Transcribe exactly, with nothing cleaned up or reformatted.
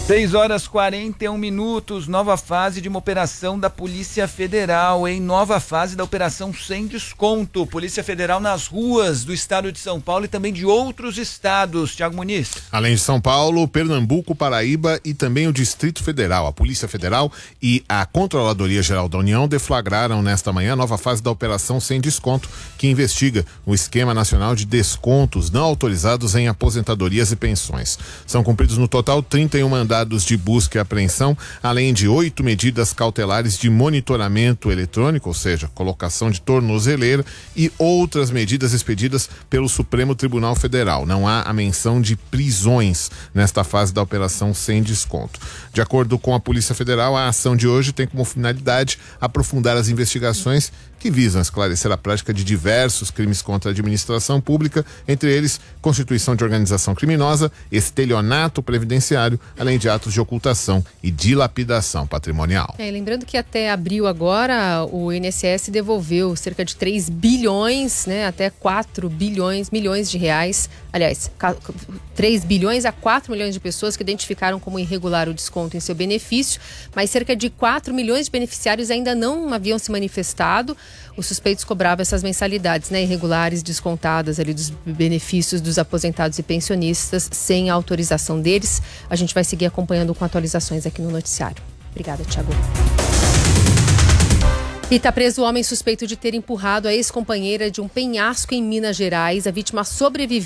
seis horas e quarenta e um minutos, nova fase de uma operação da Polícia Federal, em nova fase da operação Sem Desconto. Polícia Federal nas ruas do estado de São Paulo e também de outros estados. Tiago Muniz. Além de São Paulo, Pernambuco, Paraíba e também o Distrito Federal. A Polícia Federal e a Controladoria Geral da União deflagraram nesta manhã a nova fase da operação Sem Desconto, que investiga o Esquema Nacional de Descontos não autorizados em aposentadorias e pensões. São cumpridos no total trinta e um mandados de busca e apreensão, além de oito medidas cautelares de monitoramento eletrônico, ou seja, colocação de tornozeleira, e outras medidas expedidas pelo Supremo Tribunal Federal. Não há a menção de prisões nesta fase da operação Sem Desconto. De acordo com a Polícia Federal, a ação de hoje tem como finalidade aprofundar as investigações que visam esclarecer a prática de diversos crimes contra a administração pública, entre eles constituição de organização criminosa, estelionato previdenciário, além de atos de ocultação e dilapidação patrimonial. É, lembrando que até abril agora o I N S S devolveu cerca de três bilhões, né, até quatro bilhões, milhões de reais, aliás, três bilhões a quatro milhões de pessoas que identificaram como irregular o desconto em seu benefício, mas cerca de quatro milhões de beneficiários ainda não haviam se manifestado. Os suspeitos cobravam essas mensalidades, né, irregulares, descontadas ali dos benefícios dos aposentados e pensionistas sem a autorização deles. A gente vai seguir acompanhando com atualizações aqui no noticiário. Obrigada, Thiago. E está preso o homem suspeito de ter empurrado a ex-companheira de um penhasco em Minas Gerais. A vítima sobreviveu.